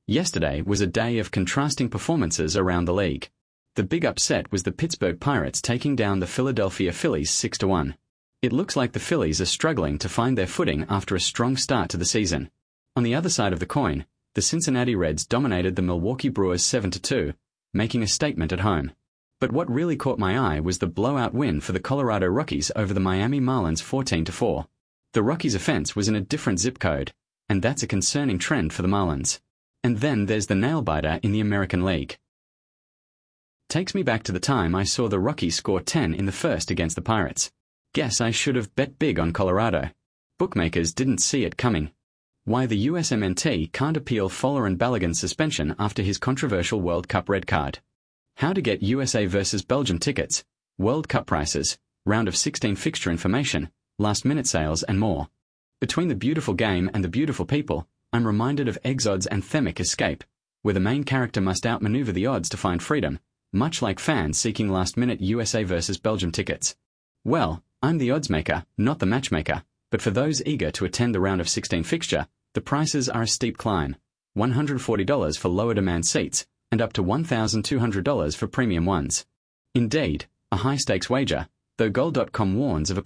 Yesterday was a day of contrasting performances around the league. The big upset was the Pittsburgh Pirates taking down the Philadelphia Phillies 6-1. It looks like the Phillies are struggling to find their footing after a strong start to the season. On the other side of the coin, the Cincinnati Reds dominated the Milwaukee Brewers 7-2, making a statement at home. But what really caught my eye was the blowout win for the Colorado Rockies over the Miami Marlins 14-4. The Rockies' offense was in a different zip code, and that's a concerning trend for the Marlins. And then there's the nail-biter in the American League. Takes me back to the time I saw the Rockies score 10 in the first against the Pirates. Guess I should have bet big on Colorado. Bookmakers didn't see it coming. Why the USMNT can't appeal Fowler and Balogun's suspension after his controversial World Cup red card. How to get USA vs Belgium tickets, World Cup prices, round of 16 fixture information, last-minute sales and more. Between the beautiful game and the beautiful people, I'm reminded of Exod's anthemic Escape, where the main character must outmaneuver the odds to find freedom, much like fans seeking last-minute USA vs Belgium tickets. Well, I'm the oddsmaker, not the matchmaker, but for those eager to attend the round of 16 fixture, the prices are a steep climb, $140 for lower demand seats, and up to $1,200 for premium ones. Indeed, a high-stakes wager, though Goal.com warns of a